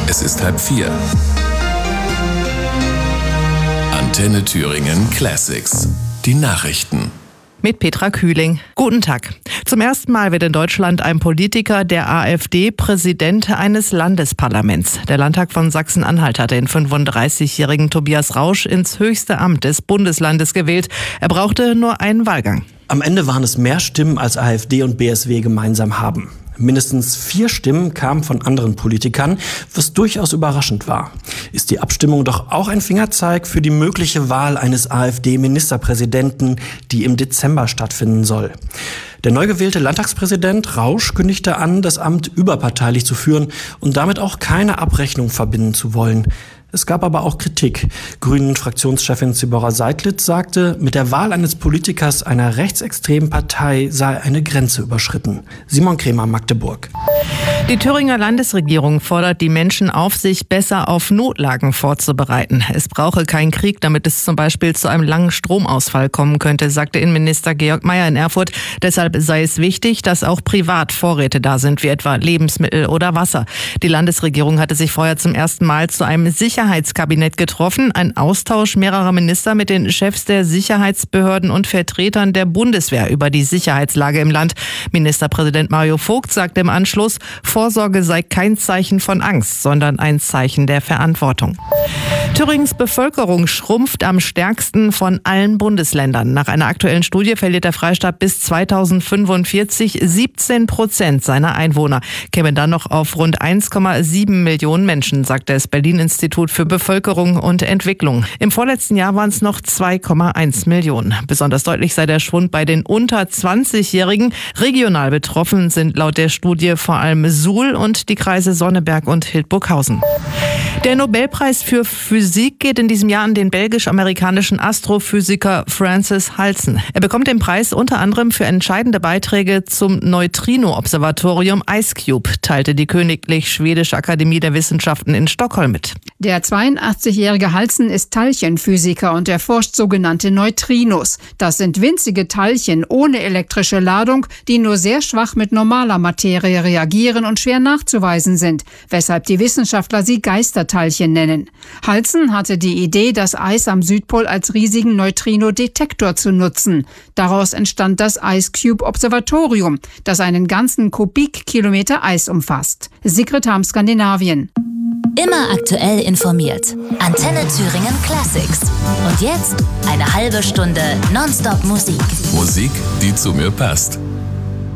Es ist 3:30. Antenne Thüringen Classics. Die Nachrichten. Mit Petra Kühling. Guten Tag. Zum ersten Mal wird in Deutschland ein Politiker der AfD Präsident eines Landesparlaments. Der Landtag von Sachsen-Anhalt hatte den 35-jährigen Tobias Rausch ins höchste Amt des Bundeslandes gewählt. Er brauchte nur einen Wahlgang. Am Ende waren es mehr Stimmen, als AfD und BSW gemeinsam haben. Mindestens 4 Stimmen kamen von anderen Politikern, was durchaus überraschend war. Ist die Abstimmung doch auch ein Fingerzeig für die mögliche Wahl eines AfD-Ministerpräsidenten, die im Dezember stattfinden soll. Der neu gewählte Landtagspräsident Rausch kündigte an, das Amt überparteilich zu führen und damit auch keine Abrechnung verbinden zu wollen. Es gab aber auch Kritik. Grünen-Fraktionschefin Zibora Seidlitz sagte, mit der Wahl eines Politikers einer rechtsextremen Partei sei eine Grenze überschritten. Simon Kremer, Magdeburg. Die Thüringer Landesregierung fordert die Menschen auf, sich besser auf Notlagen vorzubereiten. Es brauche keinen Krieg, damit es zum Beispiel zu einem langen Stromausfall kommen könnte, sagte Innenminister Georg Mayer in Erfurt. Deshalb sei es wichtig, dass auch privat Vorräte da sind, wie etwa Lebensmittel oder Wasser. Die Landesregierung hatte sich vorher zum ersten Mal zu einem Sicherheitskabinett getroffen. Ein Austausch mehrerer Minister mit den Chefs der Sicherheitsbehörden und Vertretern der Bundeswehr über die Sicherheitslage im Land. Ministerpräsident Mario Vogt sagte im Anschluss, Vorsorge sei kein Zeichen von Angst, sondern ein Zeichen der Verantwortung. Thüringens Bevölkerung schrumpft am stärksten von allen Bundesländern. Nach einer aktuellen Studie verliert der Freistaat bis 2045 17% seiner Einwohner. Kämen dann noch auf rund 1,7 Millionen Menschen, sagt das Berlin-Institut für Bevölkerung und Entwicklung. Im vorletzten Jahr waren es noch 2,1 Millionen. Besonders deutlich sei der Schwund bei den unter 20-Jährigen. Regional betroffen sind laut der Studie vor allem Suhl und die Kreise Sonneberg und Hildburghausen. Der Nobelpreis für Physik geht in diesem Jahr an den belgisch-amerikanischen Astrophysiker Francis Halsen. Er bekommt den Preis unter anderem für entscheidende Beiträge zum Neutrino-Observatorium IceCube, teilte die Königlich Schwedische Akademie der Wissenschaften in Stockholm mit. Der 82-jährige Halsen ist Teilchenphysiker und erforscht sogenannte Neutrinos. Das sind winzige Teilchen ohne elektrische Ladung, die nur sehr schwach mit normaler Materie reagieren und schwer nachzuweisen sind, weshalb die Wissenschaftler sie Geisterteilchen nennen. Halsen hatte die Idee, das Eis am Südpol als riesigen Neutrino-Detektor zu nutzen. Daraus entstand das IceCube-Observatorium, das einen ganzen Kubikkilometer Eis umfasst. Sigrid Harm, Skandinavien. Immer aktuell informiert. Antenne Thüringen Classics. Und jetzt eine halbe Stunde Nonstop Musik. Musik, die zu mir passt.